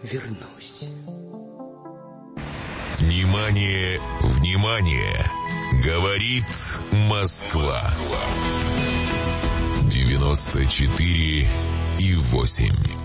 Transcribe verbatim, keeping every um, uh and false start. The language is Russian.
вернусь. Внимание, внимание! Говорит Москва. девяносто четыре и восемь.